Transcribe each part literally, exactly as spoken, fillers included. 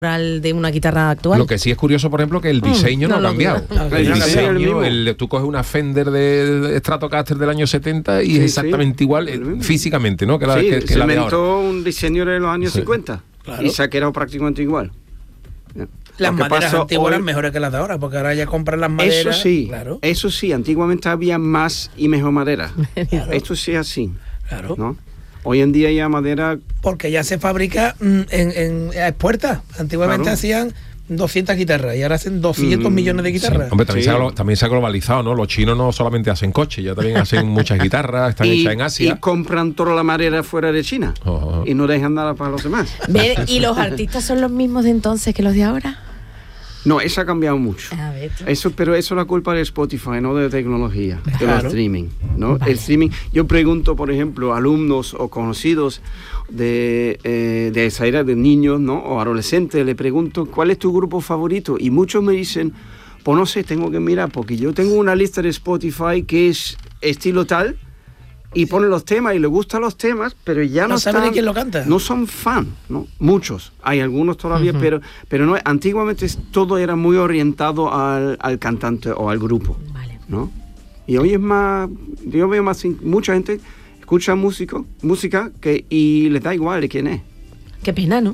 de una guitarra actual. Lo que sí es curioso, por ejemplo, que el diseño mm, no, no ha cambiado. No, el diseño, el, el, tú coges una Fender de Stratocaster del año setenta y sí, es exactamente sí, igual eh, físicamente, ¿no? Que la, sí, que, que se la de inventó ahora. Un diseño de los años sí. cincuenta claro. Y se ha quedado prácticamente igual. Las maderas antiguas eran mejores que las de ahora, porque ahora ya compran las maderas. Eso sí, claro. eso sí, antiguamente había más y mejor madera. Claro. Esto sí es así. Claro. ¿No? Hoy en día ya madera... Porque ya se fabrica en, en, a expuertas. Antiguamente claro. hacían doscientas guitarras y ahora hacen doscientos mm, millones de guitarras. Sí. Hombre, también, sí. se ha, también se ha globalizado, ¿no? Los chinos no solamente hacen coches, ya también hacen muchas guitarras, están y, hechas en Asia. Y compran toda la madera fuera de China. Oh, oh. Y no dejan nada para los demás. ¿Y los artistas son los mismos de entonces que los de ahora? No, eso ha cambiado mucho. A ver, eso, pero eso es la culpa de Spotify, no de tecnología, claro. del streaming, ¿no? Vale. El streaming. Yo pregunto, por ejemplo, a alumnos o conocidos de, eh, de esa era de niños, ¿no? O adolescentes, le pregunto, ¿cuál es tu grupo favorito? Y muchos me dicen, pues no sé, tengo que mirar, porque yo tengo una lista de Spotify que es estilo tal, y ponen los temas y les gustan los temas, pero ya no, no saben están, quién lo canta. No son fan, ¿no? Muchos, hay algunos todavía, uh-huh. pero pero no. Antiguamente todo era muy orientado al, al cantante o al grupo, vale. ¿no? Y hoy es más, yo veo más, mucha gente escucha músico, música que y les da igual de quién es. Qué pena, ¿no?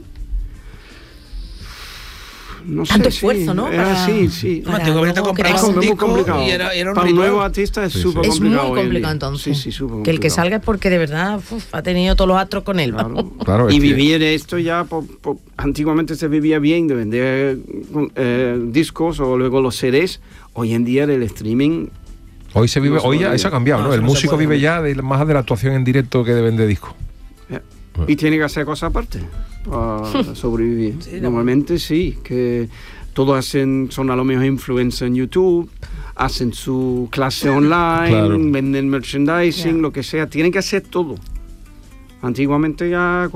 No sé, tanto esfuerzo, sí, ¿no? Era para, sí, sí. Antiguamente comprabas un disco y era, era un para un nuevo artista es sí, súper sí. complicado. Es muy complicado entonces. Sí, sí, súper complicado. Que el que salga es porque de verdad uf, ha tenido todos los astros con él. Claro, claro, y es vivir que... esto ya, por, por, antiguamente se vivía bien de vender eh, discos o luego los C Ds. Hoy en día del streaming... Hoy se vive, no hoy ya eso ha cambiado, ¿no? no el no músico vive ya de, más de la actuación en directo que de vender discos. Yeah. Y tiene que hacer cosas aparte para sobrevivir. Sí, normalmente no. sí, que... Todos hacen, son a lo mejor influencers en YouTube, hacen su clase online, claro. venden merchandising, yeah. lo que sea. Tienen que hacer todo. Antiguamente ya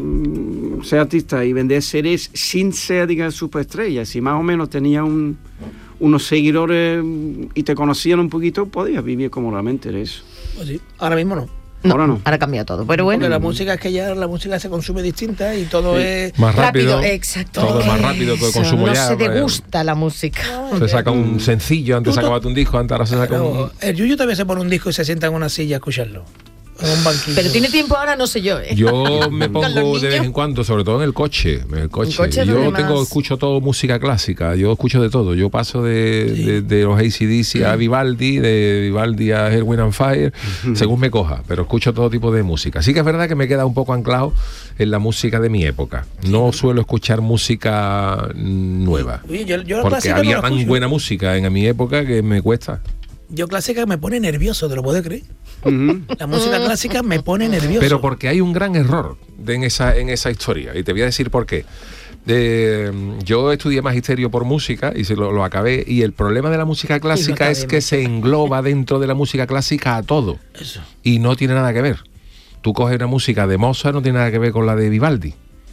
con ser artista y vender C Ds sin ser, digamos, superestrella. Si más o menos tenía un, unos seguidores y te conocían un poquito, podías vivir cómodamente de eso. Pues sí, ahora mismo no. No, ahora no. Ahora cambia todo. Pero bueno. Porque la música es que ya la música se consume distinta y todo sí. es más rápido. rápido exacto. Todo es más rápido, todo el consumo no ya. No se degusta la música. Se saca un sencillo, antes sacabas un disco, antes ahora se saca Pero un... El Yuyu también se pone un disco y se sienta en una silla a escucharlo. En un banquillo. Pero tiene tiempo ahora, no sé yo, ¿eh? Yo me pongo de vez en cuando, sobre todo en el coche. En el coche. coche yo tengo, más... escucho todo música clásica, yo escucho de todo. Yo paso de, sí. de, de los A C D C a Vivaldi, de Vivaldi a Earth, Wind and Fire, uh-huh. según me coja, pero escucho todo tipo de música. Sí que es verdad que me queda un poco anclado en la música de mi época. No suelo escuchar música nueva, Oye, yo, yo porque había no tan escucho. buena música en mi época que me cuesta. Yo clásica me pone nervioso, ¿te lo puedes creer? Uh-huh. La música clásica me pone nervioso. Pero porque hay un gran error de, en, esa, en esa historia, y te voy a decir por qué. De, yo estudié magisterio por música y se lo, lo acabé, y el problema de la música clásica no es que se engloba dentro de la música clásica a todo. Eso. Y no tiene nada que ver. Tú coges una música de Mozart, no tiene nada que ver con la de Vivaldi.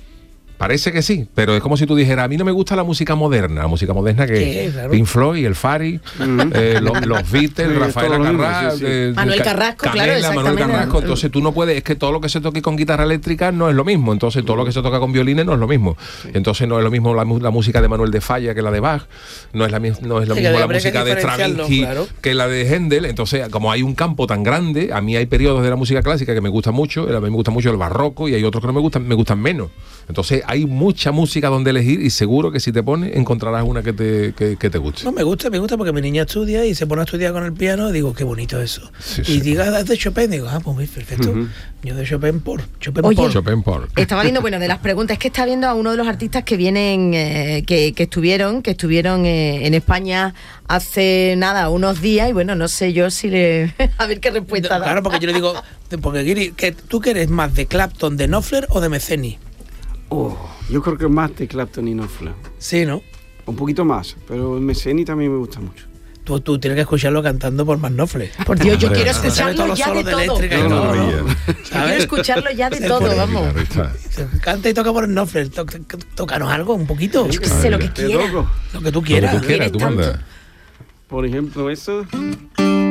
Parece que sí, pero es como si tú dijeras, a mí no me gusta la música moderna, la música moderna que claro. Pink Floyd, el Fari, mm. eh, los, los Beatles, sí, Rafael Carrasco, sí, sí. eh, Manuel Carrasco, Canela, claro, exactamente. Manuel Carrasco, entonces tú no puedes, es que todo lo que se toque con guitarra eléctrica no es lo mismo, entonces todo lo que se toca con violines no es lo mismo, sí. entonces no es lo mismo la, la música de Manuel de Falla que la de Bach, no es la, no es lo sí, mismo la música de Stravinsky claro. que la de Händel, entonces como hay un campo tan grande, a mí hay periodos de la música clásica que me gustan mucho, a mí me gusta mucho el barroco y hay otros que no me gustan, me gustan menos, entonces hay mucha música música donde elegir y seguro que si te pones encontrarás una que te, que, que te guste. No, me gusta, me gusta porque mi niña estudia y se pone a estudiar con el piano y digo, qué bonito eso. Sí, y sí. diga, es de Chopin, digo, ah, pues perfecto. Uh-huh. Yo de Chopin por, Chopin Oye, por. Chopin por. Estaba viendo, bueno, de las preguntas, es que está viendo a uno de los artistas que vienen, eh, que, que estuvieron, que estuvieron eh, en España hace nada, unos días, y bueno, no sé yo si le... a ver qué respuesta da. Claro, porque yo le digo, porque Guiri, que ¿tú que eres más de Clapton, de Knopfler o de Meceni? Oh, yo creo que más de Clapton y Knopfler. Sí, ¿no? Un poquito más, pero Meceni también me gusta mucho. Tú, tú tienes que escucharlo cantando por más Knopfler. Por Dios, yo quiero escucharlo ya de todo. De no, todo. No, no. Quiero escucharlo ya de todo, vamos. Canta y toca por Knopfler. Tócanos algo, un poquito. Yo que sé, lo que quiera. Lo que tú quieras. Lo que tú quieras, tú mandas. Por ejemplo, eso...